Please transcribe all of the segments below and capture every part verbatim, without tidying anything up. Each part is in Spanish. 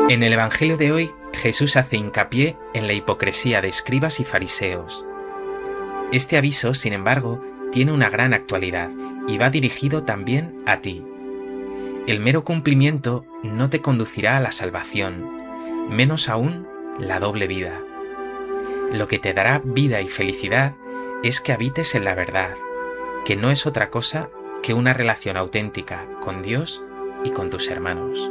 En el Evangelio de hoy, Jesús hace hincapié en la hipocresía de escribas y fariseos. Este aviso, sin embargo, tiene una gran actualidad y va dirigido también a ti. El mero cumplimiento no te conducirá a la salvación, menos aún la doble vida. Lo que te dará vida y felicidad es que habites en la verdad, que no es otra cosa que una relación auténtica con Dios y con tus hermanos.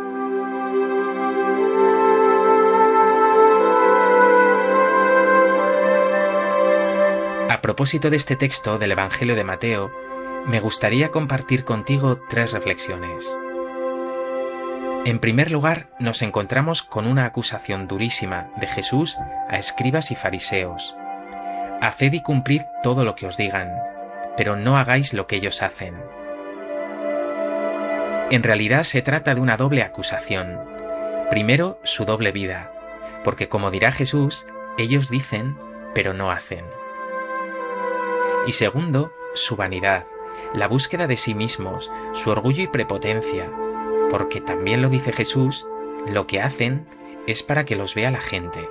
A propósito de este texto del Evangelio de Mateo, me gustaría compartir contigo tres reflexiones. En primer lugar, nos encontramos con una acusación durísima de Jesús a escribas y fariseos. Haced y cumplid todo lo que os digan, pero no hagáis lo que ellos hacen. En realidad se trata de una doble acusación. Primero, su doble vida, porque como dirá Jesús, ellos dicen, pero no hacen. Y segundo, su vanidad, la búsqueda de sí mismos, su orgullo y prepotencia, porque también lo dice Jesús, lo que hacen es para que los vea la gente.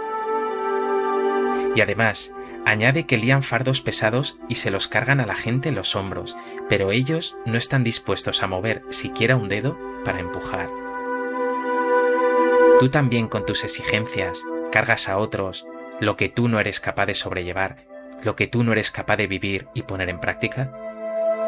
Y además, añade que lían fardos pesados y se los cargan a la gente en los hombros, pero ellos no están dispuestos a mover siquiera un dedo para empujar. Tú también con tus exigencias cargas a otros lo que tú no eres capaz de sobrellevar, lo que tú no eres capaz de vivir y poner en práctica.